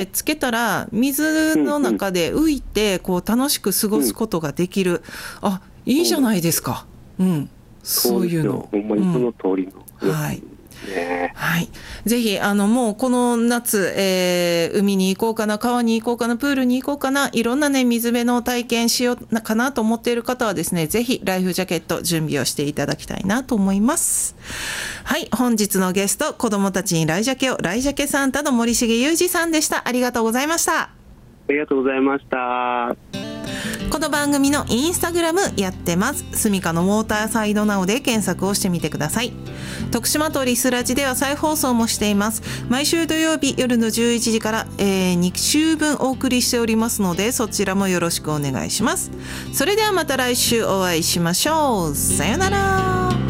でつけたら水の中で浮いてこう楽しく過ごすことができる、あ、いいじゃないですか。そういうの。 ほんまにその通りの、 はい。はい、ぜひもうこの夏、海に行こうかな、川に行こうかな、プールに行こうかな、いろんなね水辺の体験しようかなと思っている方はですね、ぜひライフジャケット準備をしていただきたいなと思います。はい、本日のゲスト、子どもたちにライジャケを、ライジャケサンタの森重裕二さんでした。ありがとうございました。 ありがとうございました。 この番組のインスタグラムやってます。スミカのウォーターサイドナウで検索をしてみてください。徳島とリスラジでは再放送もしています。毎週土曜日夜の11時から、2週分お送りしておりますので、そちらもよろしくお願いします。それではまた来週お会いしましょう。さよなら。